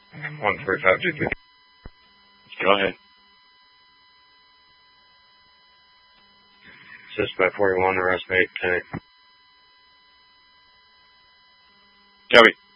145. Go ahead. Suspect 41, arrest 8, 10. Joey.